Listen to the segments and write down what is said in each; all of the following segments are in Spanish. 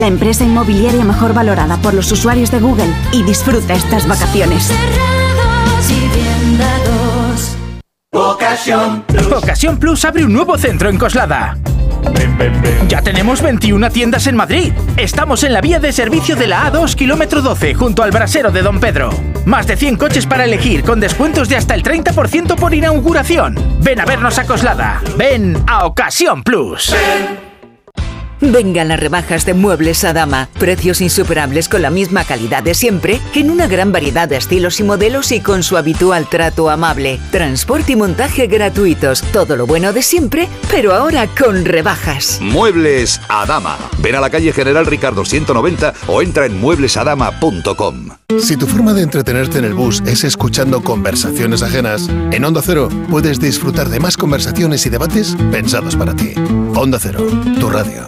La empresa inmobiliaria mejor valorada por los usuarios de Google, y disfruta estas vacaciones. Ocasión Plus abre un nuevo centro en Coslada. Ya tenemos 21 tiendas en Madrid. Estamos en la vía de servicio de la A2, kilómetro 12, junto al brasero de Don Pedro. Más de 100 coches para elegir, con descuentos de hasta el 30% por inauguración. Ven a vernos a Coslada. Ven a Ocasión Plus. Vengan las rebajas de Muebles Adama. Precios insuperables con la misma calidad de siempre, en una gran variedad de estilos y modelos y con su habitual trato amable. Transporte y montaje gratuitos. Todo lo bueno de siempre, pero ahora con rebajas. Muebles Adama. Ven a la calle General Ricardo 190 o entra en mueblesadama.com. Si tu forma de entretenerte en el bus es escuchando conversaciones ajenas, en Onda Cero puedes disfrutar de más conversaciones y debates pensados para ti. Onda Cero, tu radio.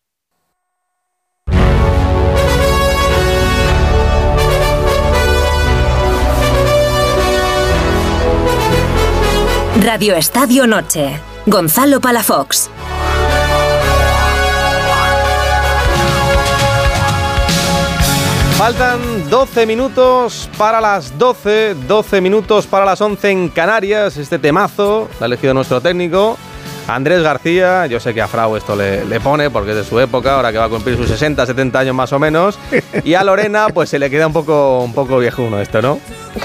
Radio Estadio Noche. Gonzalo Palafox. Faltan 12 minutos para las 12, 12 minutos para las 11 en Canarias. Este temazo lo ha elegido nuestro técnico, Andrés García. Yo sé que a Frau esto le pone porque es de su época, ahora que va a cumplir sus 60, 70 años más o menos. Y a Lorena pues se le queda un poco viejuno esto, ¿no?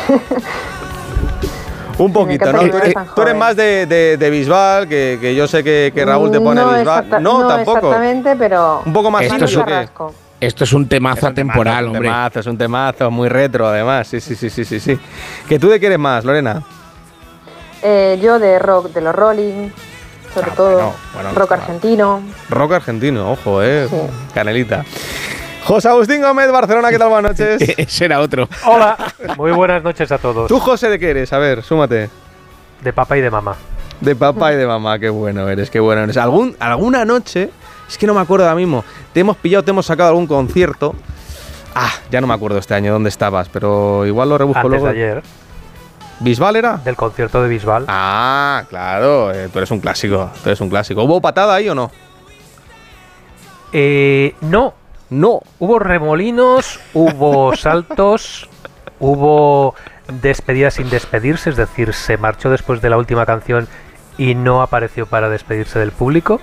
Un poquito, ¿no? Tú eres más de Bisbal, que yo sé que Raúl te pone Bisbal. No, tampoco. Exactamente, pero un poco más esto que esto es un temazo atemporal, hombre. Es un temazo, muy retro, además. Sí. ¿Que tú de qué eres más, Lorena? Yo de rock, de los Rolling, sobre todo. Bueno, rock argentino. Rock argentino, ojo, Sí. Canelita. José Agustín Gómez, Barcelona, ¿qué tal? Buenas noches. Ese era otro. Hola, muy buenas noches a todos. ¿Tú, José, de qué eres? A ver, súmate. De papá y de mamá. De papá y de mamá, qué bueno eres. ¿Alguna noche? Es que no me acuerdo ahora mismo. Te hemos pillado, te hemos sacado algún concierto. Ya no me acuerdo este año dónde estabas, pero igual lo rebusco antes luego. De ayer. ¿Bisbal era? Del concierto de Bisbal. Claro, tú eres un clásico. ¿Hubo patada ahí o no? No, hubo remolinos, hubo saltos, hubo despedida sin despedirse, es decir, se marchó después de la última canción y no apareció para despedirse del público.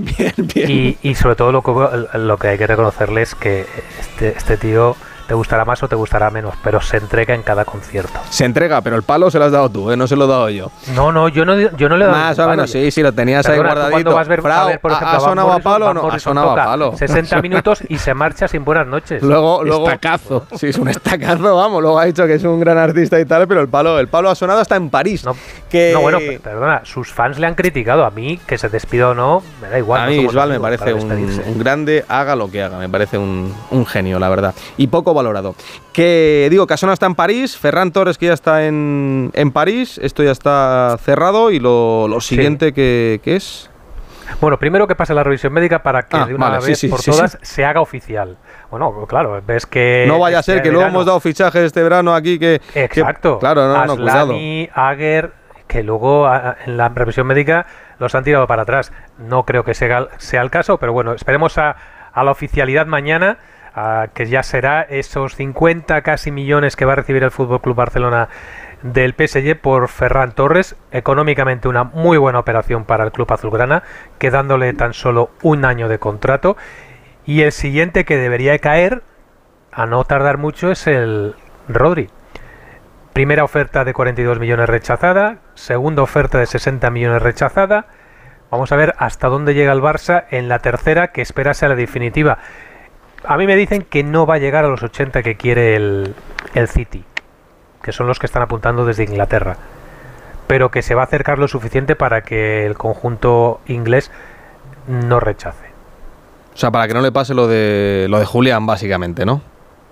Bien. Y sobre todo lo que hay que reconocerle es que este tío te gustará más o te gustará menos, pero se entrega en cada concierto. Se entrega, pero el palo se lo has dado tú, no se lo he dado yo. No, yo no le he dado más o menos, sí, lo tenías ahí guardadito. Cuando vas a ver, por ejemplo, ¿ha sonado a palo o no? Ha sonado a palo. 60 minutos y se marcha sin buenas noches. Luego estacazo. Sí, es un estacazo, vamos. Luego ha dicho que es un gran artista y tal, pero el palo ha sonado hasta en París. No, bueno, perdona, sus fans le han criticado. A mí, que se despida o no, me da igual. A mí Bisbal me parece un grande, haga lo que haga. Me parece un genio, la verdad. Y poco valorado. Que digo, Casona está en París, Ferran Torres que ya está en París, esto ya está cerrado y lo siguiente que es... Bueno, primero que pase la revisión médica para que de una vez por todas se haga oficial. Bueno, claro, ves que... No vaya a ser que luego hemos dado fichajes este verano aquí que... Exacto. Claro, no, cuidado. Aslani, Aguer, que luego en la revisión médica los han tirado para atrás. No creo que sea el caso, pero bueno, esperemos a la oficialidad mañana, que ya será esos 50 casi millones que va a recibir el FC Barcelona del PSG por Ferran Torres. Económicamente una muy buena operación para el club azulgrana, quedándole tan solo un año de contrato. Y el siguiente que debería caer, a no tardar mucho, es el Rodri. Primera oferta de 42 millones rechazada, segunda oferta de 60 millones rechazada. Vamos a ver hasta dónde llega el Barça en la tercera, que espera sea la definitiva. A mí me dicen que no va a llegar a los 80 que quiere el City, que son los que están apuntando desde Inglaterra, pero que se va a acercar lo suficiente para que el conjunto inglés no rechace. O sea, para que no le pase lo de Julián, básicamente, ¿no?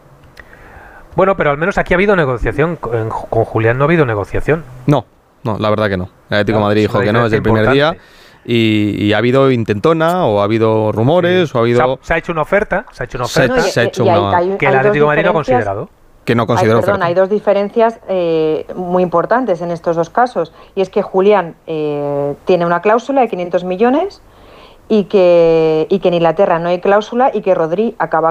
Bueno, pero al menos aquí ha habido negociación. Con Julián no ha habido negociación. No, la verdad que no. El Atlético de Madrid dijo que no desde el primer día. Y ha habido intentona o ha habido rumores o ha habido... Se ha hecho una oferta. Se ha hecho una... que el Atlético de Madrid no ha considerado. Que no consideró oferta. Hay dos diferencias muy importantes en estos dos casos. Y es que Julián tiene una cláusula de 500 millones y que en Inglaterra no hay cláusula y que Rodri acaba